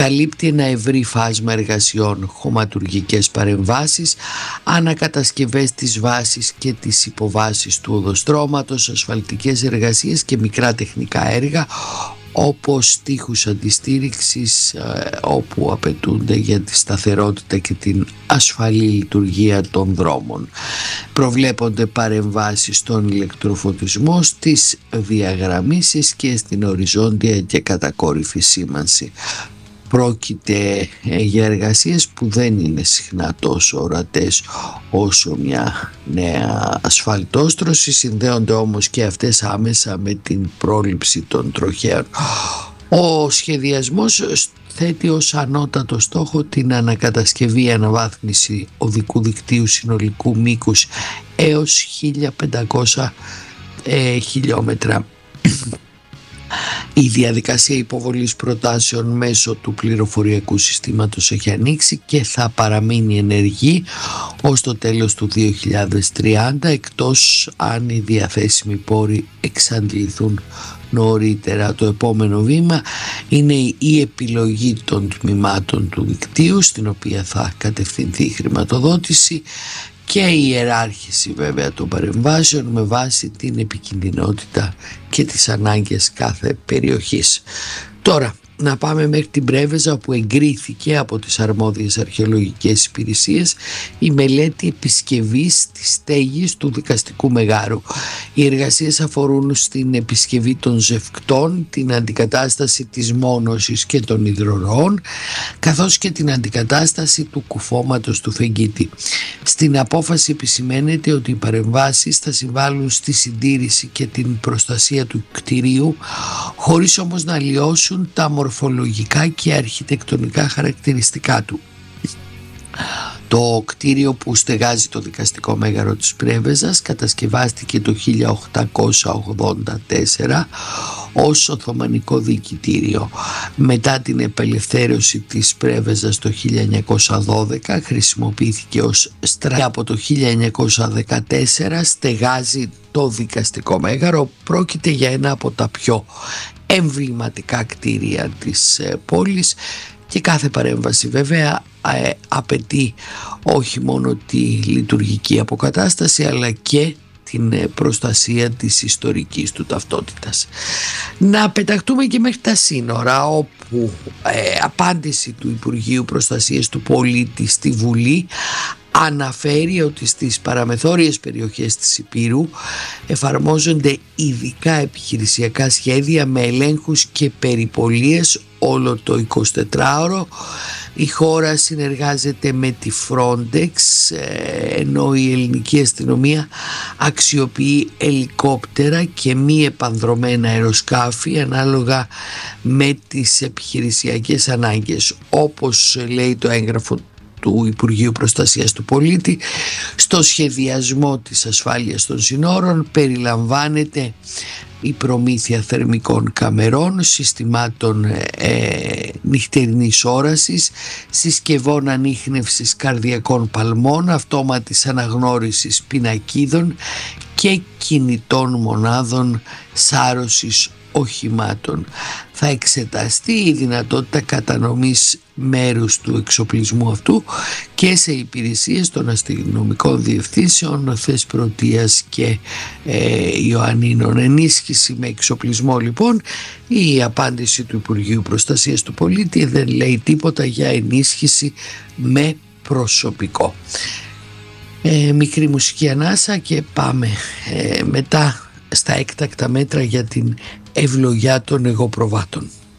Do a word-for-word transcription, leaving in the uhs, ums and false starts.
Καλύπτει ένα ευρύ φάσμα εργασιών, χωματουργικές παρεμβάσεις, ανακατασκευές της βάσης και της υποβάσης του οδοστρώματος, ασφαλτικές εργασίες και μικρά τεχνικά έργα, όπως τείχους αντιστήριξης όπου απαιτούνται για τη σταθερότητα και την ασφαλή λειτουργία των δρόμων. Προβλέπονται παρεμβάσεις στον ηλεκτροφωτισμό, στις διαγραμμίσεις και στην οριζόντια και κατακόρυφη σήμανση. Πρόκειται για εργασίες που δεν είναι συχνά τόσο ορατές όσο μια νέα ασφαλτόστρωση, συνδέονται όμως και αυτές άμεσα με την πρόληψη των τροχαίων. Ο σχεδιασμός θέτει ως ανώτατο στόχο την ανακατασκευή αναβάθμιση οδικού δικτύου συνολικού μήκους έως χίλια πεντακόσια ε, χιλιόμετρα. Η διαδικασία υποβολής προτάσεων μέσω του πληροφοριακού συστήματος έχει ανοίξει και θα παραμείνει ενεργή ως το τέλος του δύο χιλιάδες τριάντα, εκτός αν οι διαθέσιμοι πόροι εξαντληθούν νωρίτερα. Το επόμενο βήμα είναι η επιλογή των τμήματων του δικτύου, στην οποία θα κατευθυνθεί η χρηματοδότηση, και η ιεράρχηση βέβαια των παρεμβάσεων με βάση την επικινδυνότητα και τις ανάγκες κάθε περιοχής. Τώρα να πάμε μέχρι την Πρέβεζα, όπου εγκρίθηκε από τις αρμόδιες αρχαιολογικές υπηρεσίες η μελέτη επισκευής της στέγης του δικαστικού μεγάρου. Οι εργασίες αφορούν στην επισκευή των ζευκτών, την αντικατάσταση της μόνωσης και των υδροροών, καθώς και την αντικατάσταση του κουφώματος του φεγγίτη. Στην απόφαση επισημαίνεται ότι οι παρεμβάσεις θα συμβάλλουν στη συντήρηση και την προστασία του κτηρίου, χωρίς όμως να αλλοιώσουν τα μορφολογικά και αρχιτεκτονικά χαρακτηριστικά του. Το κτίριο που στεγάζει το δικαστικό μέγαρο της Πρέβεζας κατασκευάστηκε το χίλια οκτακόσια ογδόντα τέσσερα ως Οθωμανικό διοικητήριο. Μετά την απελευθέρωση της Πρέβεζας το χίλια εννιακόσια δώδεκα χρησιμοποιήθηκε ως στρατό. Από το χίλια εννιακόσια δεκατέσσερα στεγάζει το δικαστικό μέγαρο. Πρόκειται για ένα από τα πιο εμβληματικά κτίρια της ε, πόλης, και κάθε παρέμβαση βέβαια ε, απαιτεί όχι μόνο τη λειτουργική αποκατάσταση αλλά και την προστασία της ιστορικής του ταυτότητας. Να πεταχτούμε και μέχρι τα σύνορα, όπου ε, απάντηση του Υπουργείου Προστασίας του Πολίτη στη Βουλή αναφέρει ότι στις παραμεθόριες περιοχές της Ηπείρου εφαρμόζονται ειδικά επιχειρησιακά σχέδια με ελέγχους και περιπολίες όλο το εικοσιτετράωρο. Η χώρα συνεργάζεται με τη Frontex, ενώ η ελληνική αστυνομία αξιοποιεί ελικόπτερα και μη επανδρομένα αεροσκάφη ανάλογα με τις επιχειρησιακές ανάγκες. Όπως λέει το έγγραφο του Υπουργείου Προστασίας του Πολίτη, στο σχεδιασμό της ασφάλειας των συνόρων περιλαμβάνεται η προμήθεια θερμικών καμερών, συστημάτων ε, νυχτερινής όρασης, συσκευών ανίχνευσης καρδιακών παλμών, αυτόματης αναγνώρισης πινακίδων και κινητών μονάδων σάρωσης οχημάτων. Θα εξεταστεί η δυνατότητα κατανομής μέρους του εξοπλισμού αυτού και σε υπηρεσίες των αστυνομικών διευθύνσεων Θεσπρωτείας και ε, Ιωαννίνων. Ενίσχυση με εξοπλισμό λοιπόν. Η απάντηση του Υπουργείου Προστασίας του Πολίτη δεν λέει τίποτα για ενίσχυση με προσωπικό. Ε, μικρή μουσική ανάσα και πάμε ε, μετά στα έκτακτα μέτρα για την ευλογιά των εγωπροβάτων.